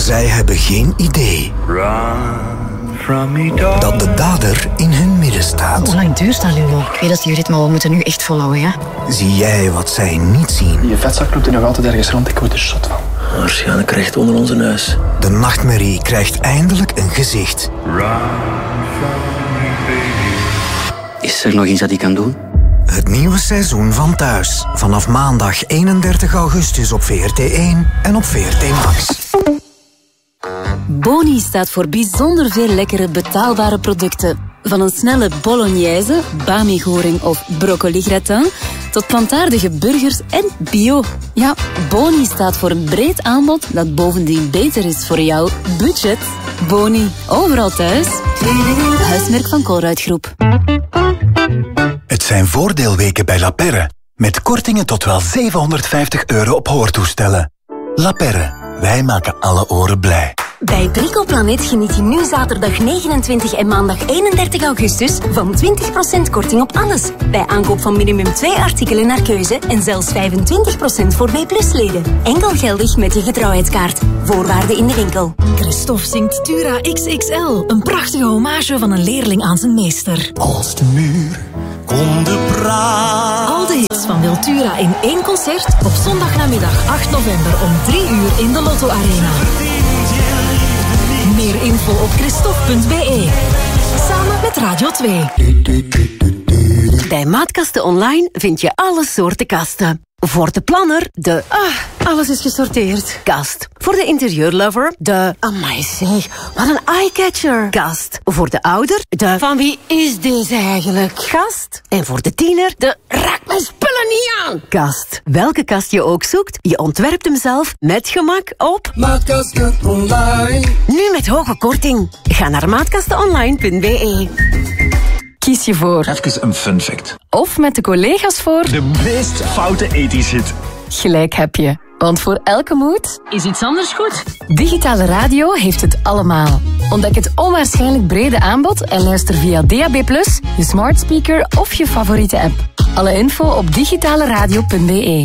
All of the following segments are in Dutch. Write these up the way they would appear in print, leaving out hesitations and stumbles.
Zij hebben geen idee dat de dader in hun midden staat. Hoe lang duurt dat, Lulo? Ik weet dat Judith, maar we moeten nu echt volhouden, ja? Zie jij wat zij niet zien? Die vetzak loopt er nog altijd ergens rond, ik word er zot van. Waarschijnlijk recht onder onze neus. De nachtmerrie krijgt eindelijk een gezicht. Is er nog iets dat ik kan doen? Het nieuwe seizoen van Thuis. Vanaf maandag 31 augustus op VRT1 en op VRT Max. Boni staat voor bijzonder veel lekkere betaalbare producten. Van een snelle bolognese, bami-goring of broccoli-gratin tot plantaardige burgers en bio. Ja, Boni staat voor een breed aanbod dat bovendien beter is voor jouw budget. Boni, overal thuis. Huismerk van Colruyt-groep. Het zijn voordeelweken bij La Perre. Met kortingen tot wel €750 op hoortoestellen. La Perre, wij maken alle oren blij. Bij Bricoplanet geniet je nu zaterdag 29 en maandag 31 augustus van 20% korting op alles. Bij aankoop van minimum 2 artikelen naar keuze en zelfs 25% voor B+-leden. Enkel geldig met je getrouwheidskaart. Voorwaarden in de winkel. Christophe zingt Tura XXL. Een prachtige hommage van een leerling aan zijn meester. Als de muur konden praten. Al de hits van Wiltura in één concert op zondagnamiddag 8 november om 3 uur in de Lotto Arena. Meer info op christophe.be. Samen met Radio 2. Bij Maatkasten Online vind je alle soorten kasten. Voor de planner, de... alles is gesorteerd. Kast. Voor de interieurlover, de... Amai zeg, wat een eyecatcher. Kast. Voor de ouder, de... Van wie is deze eigenlijk? Kast. En voor de tiener, de... Raak mijn spullen niet aan. Kast. Welke kast je ook zoekt, je ontwerpt hem zelf met gemak op... Maatkasten Online. Nu met hoge korting. Ga naar maatkastenonline.be. Kies je voor. Even een fun fact. Of met de collega's voor. De meest foute ethisch hit. Gelijk heb je. Want voor elke moed is iets anders goed. Digitale radio heeft het allemaal. Ontdek het onwaarschijnlijk brede aanbod en luister via DAB+, je smart speaker of je favoriete app. Alle info op digitaleradio.be.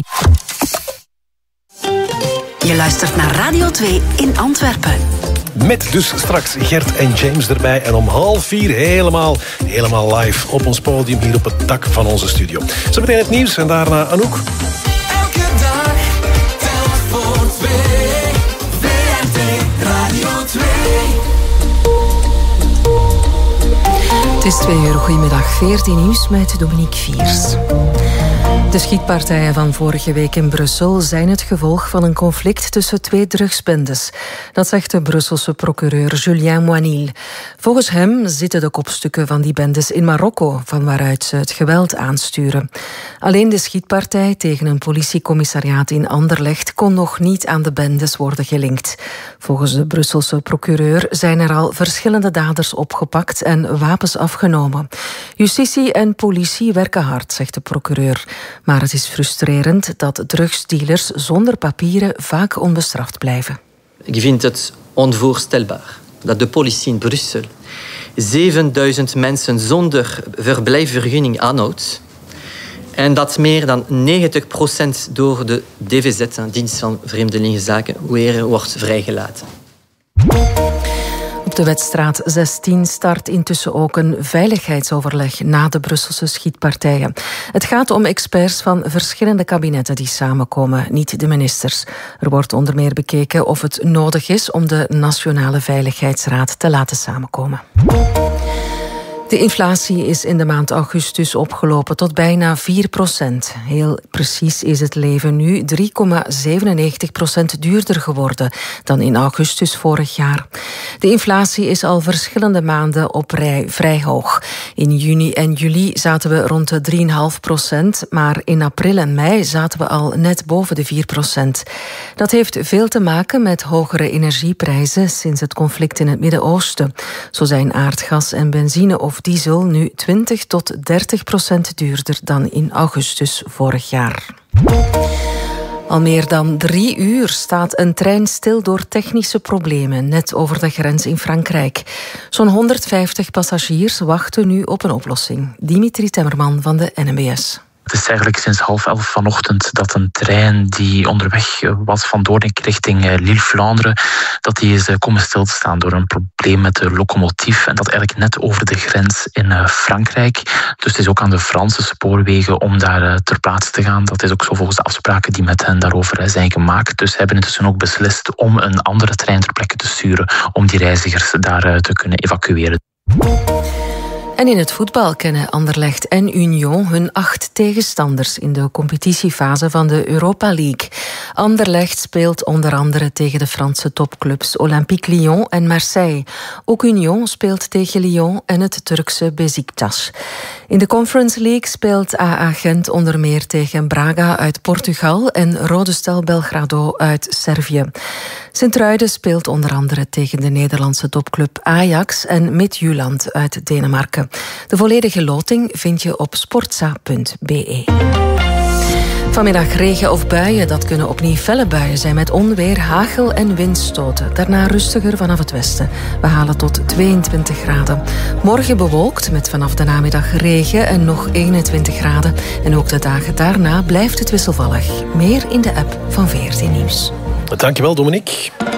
Je luistert naar Radio 2 in Antwerpen. Met dus straks Gert en James erbij. En om 3:30 helemaal live op ons podium hier op het dak van onze studio. Zo meteen het nieuws en daarna Anouk. Elke dag telt voor 2. VRT Radio 2. Het is 2 uur. Goedemiddag. 14 nieuws met Dominique Viers. De schietpartijen van vorige week in Brussel zijn het gevolg van een conflict tussen 2 drugsbendes. Dat zegt de Brusselse procureur Julien Moinil. Volgens hem zitten de kopstukken van die bendes in Marokko, van waaruit ze het geweld aansturen. Alleen de schietpartij tegen een politiecommissariaat in Anderlecht kon nog niet aan de bendes worden gelinkt. Volgens de Brusselse procureur zijn er al verschillende daders opgepakt en wapens afgenomen. Justitie en politie werken hard, zegt de procureur. Maar het is frustrerend dat drugsdealers zonder papieren vaak onbestraft blijven. Ik vind het onvoorstelbaar dat de politie in Brussel 7000 mensen zonder verblijfsvergunning aanhoudt en dat meer dan 90% door de DVZ, dienst van Vreemdelingenzaken, weer wordt vrijgelaten. Op de Wetstraat 16 start intussen ook een veiligheidsoverleg na de Brusselse schietpartijen. Het gaat om experts van verschillende kabinetten die samenkomen, niet de ministers. Er wordt onder meer bekeken of het nodig is om de Nationale Veiligheidsraad te laten samenkomen. De inflatie is in de maand augustus opgelopen tot bijna 4%. Heel precies is het leven nu 3,97% duurder geworden dan in augustus vorig jaar. De inflatie is al verschillende maanden op rij vrij hoog. In juni en juli zaten we rond de 3,5%, maar in april en mei zaten we al net boven de 4%. Dat heeft veel te maken met hogere energieprijzen sinds het conflict in het Midden-Oosten. Zo zijn aardgas en benzine of diesel nu 20 tot 30% duurder dan in augustus vorig jaar. Al meer dan 3 uur staat een trein stil door technische problemen net over de grens in Frankrijk. Zo'n 150 passagiers wachten nu op een oplossing. Dimitri Temmerman van de NMBS. Het is eigenlijk sinds 10:30 vanochtend dat een trein die onderweg was van Doornik richting Lille-Vlaanderen, dat die is komen stil te staan door een probleem met de locomotief. En dat eigenlijk net over de grens in Frankrijk. Dus het is ook aan de Franse spoorwegen om daar ter plaatse te gaan. Dat is ook zo volgens de afspraken die met hen daarover zijn gemaakt. Dus ze hebben intussen ook beslist om een andere trein ter plekke te sturen om die reizigers daar te kunnen evacueren. En in het voetbal kennen Anderlecht en Union hun 8 tegenstanders in de competitiefase van de Europa League. Anderlecht speelt onder andere tegen de Franse topclubs Olympique Lyon en Marseille. Ook Union speelt tegen Lyon en het Turkse Beşiktaş. In de Conference League speelt AA Gent onder meer tegen Braga uit Portugal en Rode Stel Belgrado uit Servië. Sint-Truiden speelt onder andere tegen de Nederlandse topclub Ajax en Midtjylland uit Denemarken. De volledige loting vind je op sportza.be. Vanmiddag regen of buien, dat kunnen opnieuw felle buien zijn met onweer, hagel en windstoten. Daarna rustiger vanaf het westen. We halen tot 22 graden. Morgen bewolkt met vanaf de namiddag regen en nog 21 graden. En ook de dagen daarna blijft het wisselvallig. Meer in de app van VRT Nieuws. Dankjewel, Dominique.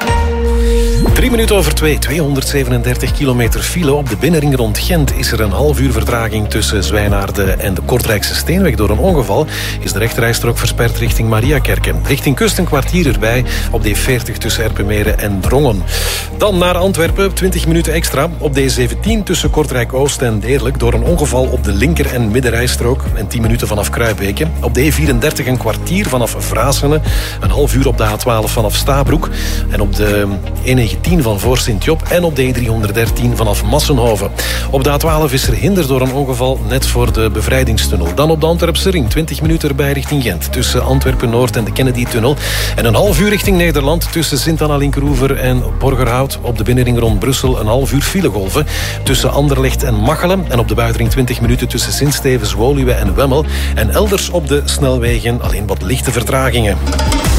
3 minuten over 2, 237 kilometer file. Op de binnenring rond Gent is er een half uur vertraging tussen Zwijnaarden en de Kortrijkse Steenweg. Door een ongeval is de rechterrijstrook versperd richting Mariakerken. Richting kust een kwartier erbij op de E40 tussen Erpenmeren en Drongen. Dan naar Antwerpen, 20 minuten extra. Op de E17 tussen Kortrijk-Oost en Deerlijk door een ongeval op de linker- en middenrijstrook. En 10 minuten vanaf Kruibeke. Op de E34 een kwartier vanaf Vrasene. Een half uur op de A12 vanaf Stabroek. En op de E19 van voor Sint-Job en op de E313 vanaf Massenhoven. Op de A12 is er hinder door een ongeval net voor de bevrijdingstunnel. Dan op de Antwerpse ring, 20 minuten erbij richting Gent. Tussen Antwerpen-Noord en de Kennedy-tunnel. En een half uur richting Nederland tussen Sint-Anna-Linkeroever en Borgerhout. Op de binnenring rond Brussel een half uur filegolven. Tussen Anderlecht en Machelen. En op de buitenring 20 minuten tussen Sint-Stevens, Woluwe en Wemmel. En elders op de snelwegen alleen wat lichte vertragingen.